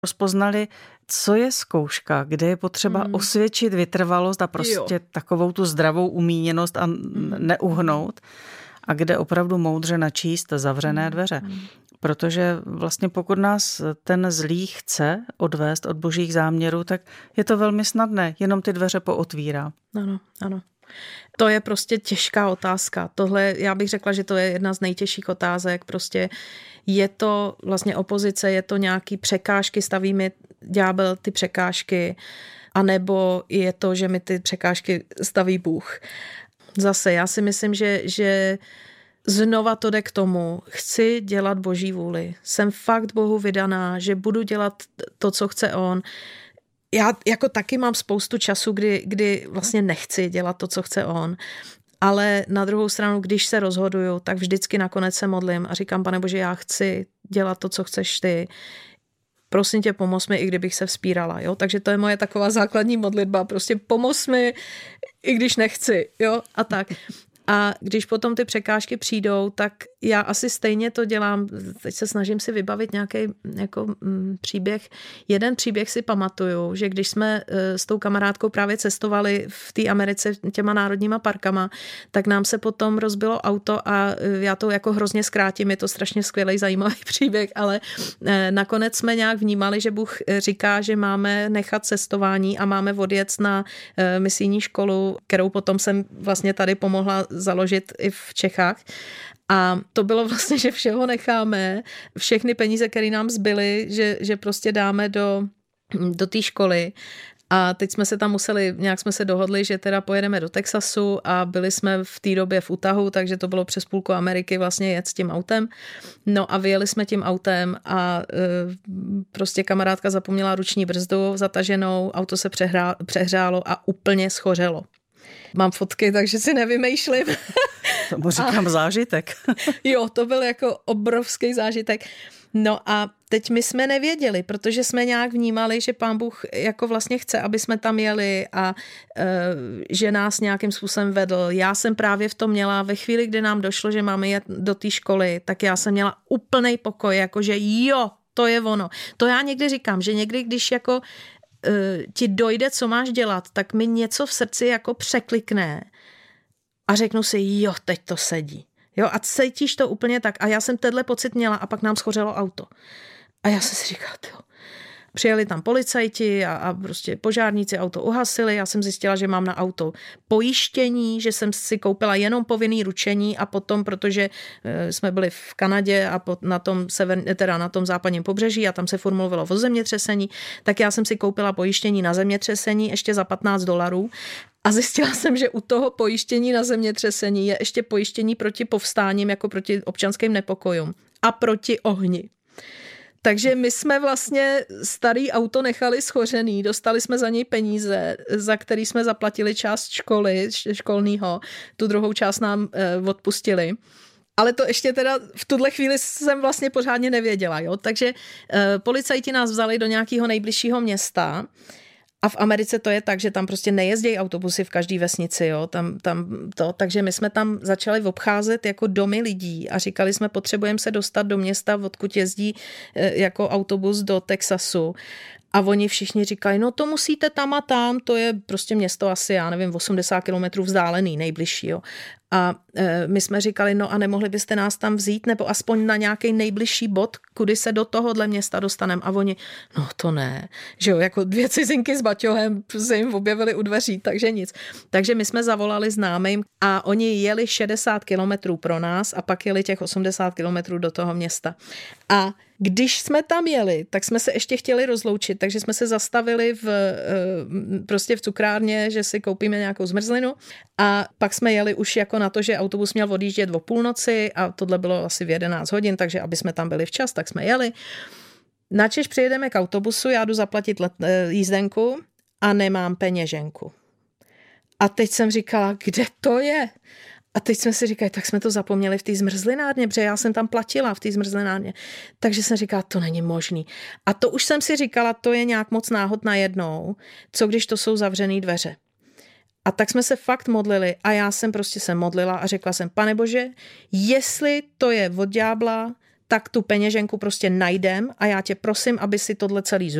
rozpoznali, co je zkouška, kde je potřeba osvědčit vytrvalost a prostě takovou tu zdravou umíněnost a neuhnout a kde opravdu moudře načíst zavřené dveře. Protože vlastně pokud nás ten zlý chce odvést od božích záměrů, tak je to velmi snadné, jenom ty dveře pootvírá. Ano. To je prostě těžká otázka. Tohle, já bych řekla, že to je jedna z nejtěžších otázek. Prostě je to vlastně opozice, je to nějaký překážky, staví mi ďábel ty překážky, anebo je to, že mi ty překážky staví Bůh. Zase, já si myslím, že znova to jde k tomu, chci dělat boží vůli. Jsem fakt Bohu vydaná, že budu dělat to, co chce on. Já jako taky mám spoustu času, kdy vlastně nechci dělat to, co chce on. Ale na druhou stranu, když se rozhoduju, tak vždycky nakonec se modlím a říkám, Pane Bože, já chci dělat to, co chceš ty. Prosím tě, pomoz mi, i kdybych se vzpírala. Jo? Takže to je moje taková základní modlitba. Prostě pomoz mi, i když nechci. Jo? A tak. A když potom ty překážky přijdou, tak já asi stejně to dělám. Teď se snažím si vybavit nějaký jako příběh. Jeden příběh si pamatuju, že když jsme s tou kamarádkou právě cestovali v té Americe těma národníma parkama, tak nám se potom rozbilo auto a já to jako hrozně zkrátím, je to strašně skvělý, zajímavý příběh, ale nakonec jsme nějak vnímali, že Bůh říká, že máme nechat cestování a máme odjet na misijní školu, kterou potom jsem vlastně tady pomohla založit i v Čechách. A to bylo vlastně, že všeho necháme, všechny peníze, které nám zbyly, že prostě dáme do té školy. A teď jsme se tam museli, nějak jsme se dohodli, že teda pojedeme do Texasu a byli jsme v té době v Utahu, takže to bylo přes půlku Ameriky vlastně jet s tím autem. No a vyjeli jsme tím autem a prostě kamarádka zapomněla ruční brzdu zataženou, auto se přehřálo a úplně schořelo. Mám fotky, takže si nevymýšlím. Tomu říkám zážitek. Jo, to byl jako obrovský zážitek. No a teď my jsme nevěděli, protože jsme nějak vnímali, že Pán Bůh jako vlastně chce, aby jsme tam jeli a že nás nějakým způsobem vedl. Já jsem právě v tom měla, ve chvíli, kdy nám došlo, že máme jet do té školy, tak já jsem měla úplnej pokoj, jakože jo, to je ono. To já někdy říkám, že někdy, když jako ti dojde, co máš dělat, tak mi něco v srdci jako překlikne a řeknu si, jo, teď to sedí. Jo, a cítíš to úplně tak. A já jsem tenhle pocit měla a pak nám schořelo auto. A já jsem si říkala, jo. Přijeli tam policajti a prostě požárníci auto uhasili. Já jsem zjistila, že mám na auto pojištění, že jsem si koupila jenom povinný ručení a potom, protože jsme byli v Kanadě a na tom západním pobřeží a tam se formulovalo o zemětřesení, tak já jsem si koupila pojištění na zemětřesení ještě za $15. A zjistila jsem, že u toho pojištění na zemětřesení je ještě pojištění proti povstáním, jako proti občanským nepokojům a proti ohni. Takže my jsme vlastně starý auto nechali schořený, dostali jsme za něj peníze, za který jsme zaplatili část školního, tu druhou část nám odpustili. Ale to ještě teda v tuhle chvíli jsem vlastně pořádně nevěděla. Jo? Takže policajti nás vzali do nějakého nejbližšího města. A v Americe to je tak, že tam prostě nejezdí autobusy v každé vesnici, jo, takže my jsme tam začali obcházet jako domy lidí a říkali jsme, potřebujeme se dostat do města, odkud jezdí jako autobus do Texasu. A oni všichni říkali, no to musíte tam a tam, to je prostě město asi, já nevím, 80 kilometrů vzdálený, nejbližší, jo. A my jsme říkali, no a nemohli byste nás tam vzít, nebo aspoň na nějaký nejbližší bod, kudy se do tohohle města dostaneme. A oni, no to ne, že jo, jako 2 cizinky s baťohem se jim objevili u dveří, takže nic. Takže my jsme zavolali známým a oni jeli 60 kilometrů pro nás a pak jeli těch 80 kilometrů do toho města. A když jsme tam jeli, tak jsme se ještě chtěli rozloučit, takže jsme se zastavili prostě v cukrárně, že si koupíme nějakou zmrzlinu a pak jsme jeli už jako na to, že autobus měl odjíždět o půlnoci a tohle bylo asi v 11 hodin, takže aby jsme tam byli včas, tak jsme jeli. Načež přijedeme k autobusu, já jdu zaplatit jízdenku a nemám peněženku. A teď jsem říkala, kde to je? A teď jsme si říkali, tak jsme to zapomněli v té zmrzlinárně, protože já jsem tam platila v té zmrzlinárně. Takže jsem říkala, to není možný. A to už jsem si říkala, to je nějak moc náhod najednou, co když to jsou zavřený dveře. A tak jsme se fakt modlili a já jsem prostě se modlila a řekla jsem, Pane Bože, jestli to je od ďábla, tak tu peněženku prostě najdem a já tě prosím, aby si tohle celý